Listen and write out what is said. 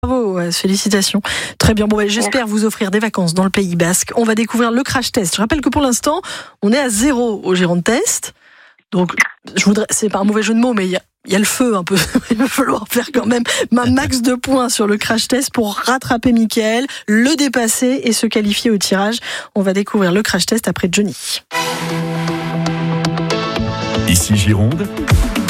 Bravo, félicitations. Très bien. Bon, j'espère vous offrir des vacances dans le Pays Basque. On va découvrir le crash test. Je rappelle que pour l'instant, on est à 0 au Gironde Test. Donc, c'est pas un mauvais jeu de mots, mais il y a le feu un peu. Il va falloir faire quand même un max de points sur le crash test pour rattraper Mickaël, le dépasser et se qualifier au tirage. On va découvrir le crash test après Johnny. Ici Gironde,